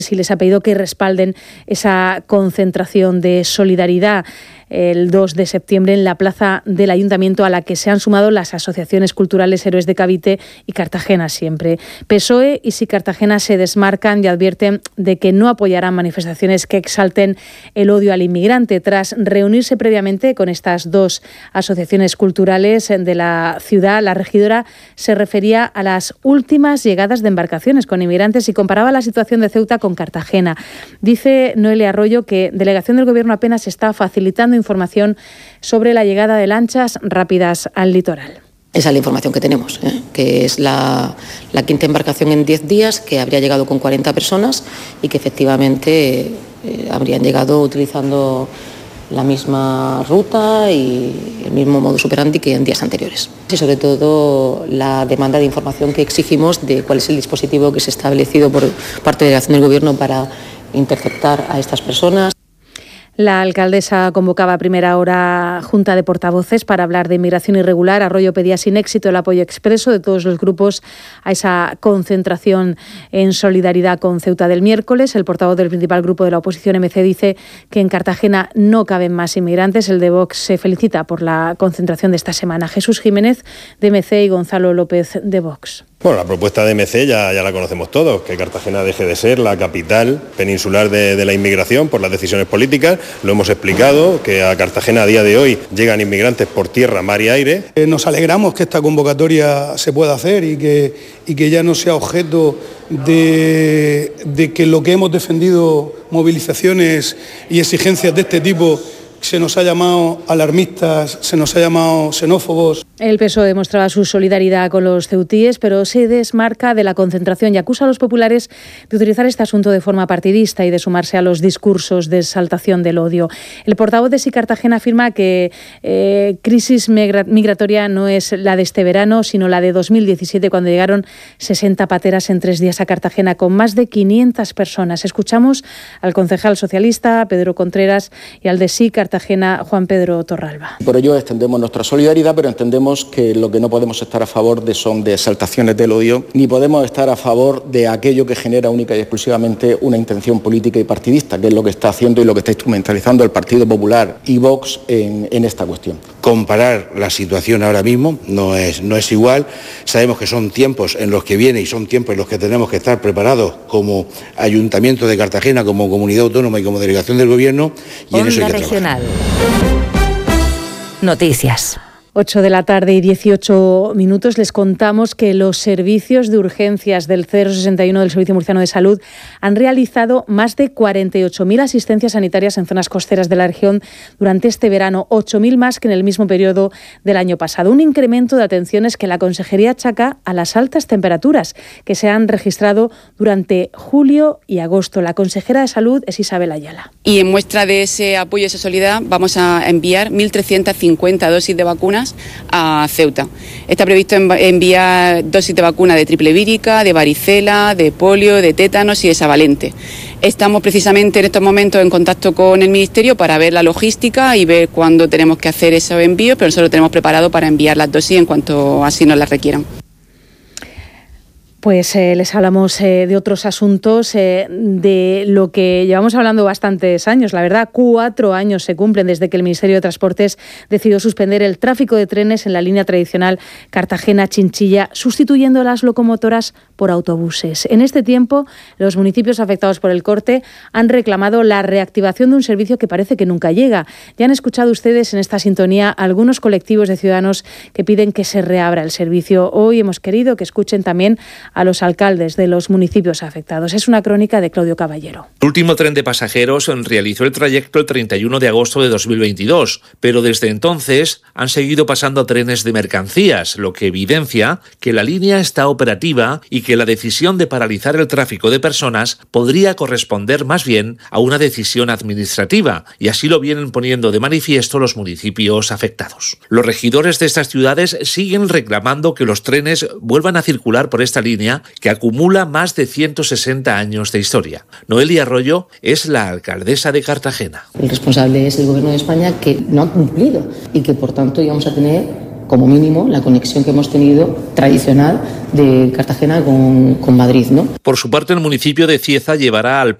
y les ha pedido que respalden esa concentración de solidaridad el 2 de septiembre en la plaza del Ayuntamiento, a la que se han sumado las asociaciones culturales Héroes de Cavite y Cartagena Siempre. PSOE y Sí Cartagena se desmarcan y advierten de que no apoyarán manifestaciones que exalten el odio al inmigrante. Tras reunirse previamente con estas dos asociaciones culturales de la ciudad, la regidora se refería a las últimas llegadas de embarcaciones con inmigrantes y comparaba la situación de Ceuta con Cartagena. Dice Noelia Arroyo que delegación del Gobierno apenas está facilitando información sobre la llegada de lanchas rápidas al litoral. Esa es la información que tenemos, que es la quinta embarcación en 10 días, que habría llegado con 40 personas y que efectivamente habrían llegado utilizando la misma ruta y el mismo modus operandi que en días anteriores. Y sobre todo la demanda de información que exigimos de cuál es el dispositivo que se ha establecido por parte de la delegación del Gobierno para interceptar a estas personas. La alcaldesa convocaba a primera hora junta de portavoces para hablar de inmigración irregular. Arroyo pedía sin éxito el apoyo expreso de todos los grupos a esa concentración en solidaridad con Ceuta del miércoles. El portavoz del principal grupo de la oposición, MC, dice que en Cartagena no caben más inmigrantes. El de Vox se felicita por la concentración de esta semana. Jesús Jiménez, de MC, y Gonzalo López, de Vox. Bueno, la propuesta de MC ya la conocemos todos, que Cartagena deje de ser la capital peninsular de la inmigración por las decisiones políticas. Lo hemos explicado, que a Cartagena a día de hoy llegan inmigrantes por tierra, mar y aire. Nos alegramos que esta convocatoria se pueda hacer y que ya no sea objeto de que lo que hemos defendido, movilizaciones y exigencias de este tipo, se nos ha llamado alarmistas, se nos ha llamado xenófobos. El PSOE demostraba su solidaridad con los ceutíes, pero se desmarca de la concentración y acusa a los populares de utilizar este asunto de forma partidista y de sumarse a los discursos de exaltación del odio. El portavoz de Sí Cartagena afirma que crisis migratoria no es la de este verano, sino la de 2017, cuando llegaron 60 pateras en 3 días a Cartagena con más de 500 personas. Escuchamos al concejal socialista Pedro Contreras y al de Sí Cartagena, Juan Pedro Torralba. Por ello extendemos nuestra solidaridad, pero entendemos que lo que no podemos estar a favor de son de exaltaciones del odio, ni podemos estar a favor de aquello que genera única y exclusivamente una intención política y partidista, que es lo que está haciendo y lo que está instrumentalizando el Partido Popular y Vox en esta cuestión. Comparar la situación ahora mismo no es igual. Sabemos que son tiempos en los que viene y son tiempos en los que tenemos que estar preparados como Ayuntamiento de Cartagena, como comunidad autónoma y como delegación del Gobierno, y en eso hay que trabajar. Noticias. 8 de la tarde y 18 minutos. Les contamos que los servicios de urgencias del 061 del Servicio Murciano de Salud han realizado más de 48.000 asistencias sanitarias en zonas costeras de la región durante este verano, 8.000 más que en el mismo periodo del año pasado. Un incremento de atenciones que la Consejería achaca a las altas temperaturas que se han registrado durante julio y agosto. La consejera de Salud es Isabel Ayala. Y en muestra de ese apoyo y esa solidaridad vamos a enviar 1.350 dosis de vacunas a Ceuta. Está previsto enviar dosis de vacuna de triple vírica, de varicela, de polio, de tétanos y de savalente. Estamos precisamente en estos momentos en contacto con el Ministerio para ver la logística y ver cuándo tenemos que hacer esos envíos, pero nosotros lo tenemos preparado para enviar las dosis en cuanto así nos las requieran. Pues les hablamos de otros asuntos, de lo que llevamos hablando bastantes años. La verdad, 4 años se cumplen desde que el Ministerio de Transportes decidió suspender el tráfico de trenes en la línea tradicional Cartagena-Chinchilla, sustituyendo las locomotoras por autobuses. En este tiempo, los municipios afectados por el corte han reclamado la reactivación de un servicio que parece que nunca llega. Ya han escuchado ustedes en esta sintonía algunos colectivos de ciudadanos que piden que se reabra el servicio. Hoy hemos querido que escuchen también a los alcaldes de los municipios afectados. Es una crónica de Claudio Caballero. El último tren de pasajeros realizó el trayecto el 31 de agosto de 2022, pero desde entonces han seguido pasando trenes de mercancías, lo que evidencia que la línea está operativa y que la decisión de paralizar el tráfico de personas podría corresponder más bien a una decisión administrativa, y así lo vienen poniendo de manifiesto los municipios afectados. Los regidores de estas ciudades siguen reclamando que los trenes vuelvan a circular por esta línea que acumula más de 160 años de historia. Noelia Arroyo es la alcaldesa de Cartagena. El responsable es el Gobierno de España, que no ha cumplido y que por tanto íbamos a tener como mínimo, la conexión que hemos tenido tradicional de Cartagena con Madrid, ¿no? Por su parte, el municipio de Cieza llevará al